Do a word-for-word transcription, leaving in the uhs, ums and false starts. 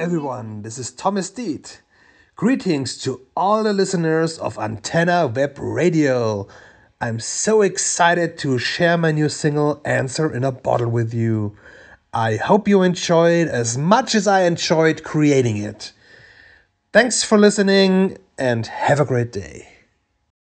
everyone, this is Thomas Deet. Greetings to all the listeners of Antenna Web Radio. I'm so excited to share my new single, Answer in a Bottle, with you. I hope you enjoy it as much as I enjoyed creating it. Thanks for listening and have a great day.